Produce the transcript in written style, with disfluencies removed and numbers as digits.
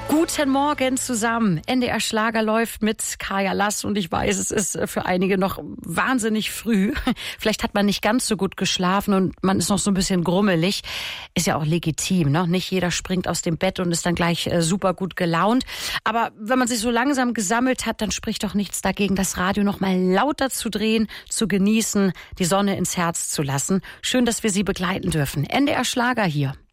Guten Morgen zusammen. NDR Schlager läuft mit Kaya Lass und ich weiß, es ist für einige noch wahnsinnig früh. Vielleicht hat man nicht ganz so gut geschlafen und man ist noch so ein bisschen grummelig. Ist ja auch legitim, ne? Nicht jeder springt aus dem Bett und ist dann gleich super gut gelaunt. Aber wenn man sich so langsam gesammelt hat, dann spricht doch nichts dagegen, das Radio noch mal lauter zu drehen, zu genießen, die Sonne ins Herz zu lassen. Schön, dass wir Sie begleiten dürfen. NDR Schlager hier.